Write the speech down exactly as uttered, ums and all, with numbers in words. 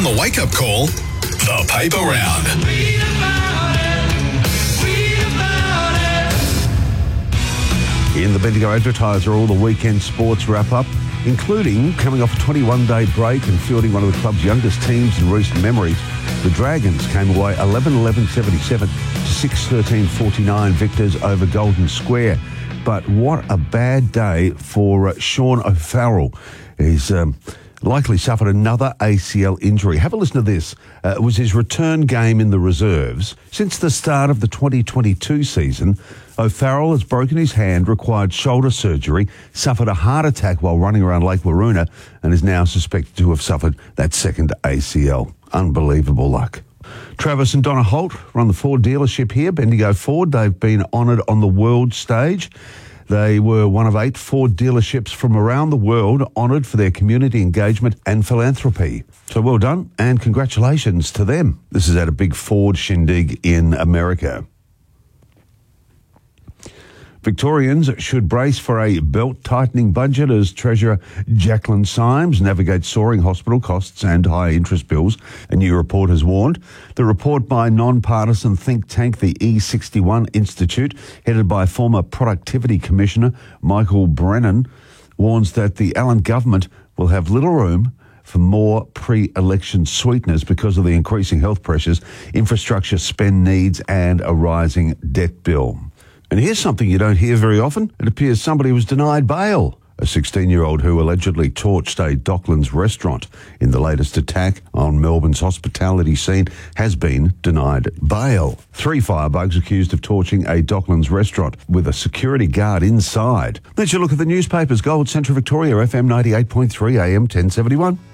On the wake-up call, the paper round. Read about it. Read about it. In the Bendigo Advertiser, all the weekend sports wrap-up, including coming off a twenty-one-day break and fielding one of the club's youngest teams in recent memories. The Dragons came away eleven eleven seventy-seven to six thirteen forty-nine victors over Golden Square. But what a bad day for uh, Sean O'Farrell. He's um, likely suffered another A C L injury. Have a listen to this. Uh, it was his return game in the reserves. Since the start of the twenty twenty-two season, O'Farrell has broken his hand, required shoulder surgery, suffered a heart attack while running around Lake Waroona, and is now suspected to have suffered that second A C L. Unbelievable luck. Travis and Donna Holt run the Ford dealership here, Bendigo Ford. They've been honoured on the world stage. They were one of eight Ford dealerships from around the world honoured for their community engagement and philanthropy. So well done and congratulations to them. This is at a big Ford shindig in America. Victorians should brace for a belt-tightening budget as Treasurer Jacqueline Symes navigates soaring hospital costs and high interest bills, a new report has warned. The report by non-partisan think tank, the E sixty-one Institute, headed by former Productivity Commissioner Michael Brennan, warns that the Allen government will have little room for more pre-election sweeteners because of the increasing health pressures, infrastructure spend needs and a rising debt bill. And here's something you don't hear very often. It appears somebody was denied bail. A sixteen-year-old who allegedly torched a Docklands restaurant in the latest attack on Melbourne's hospitality scene has been denied bail. Three firebugs accused of torching a Docklands restaurant with a security guard inside. Let's you look at the newspapers. Gold, Central Victoria, F M ninety-eight point three, A M ten seventy-one.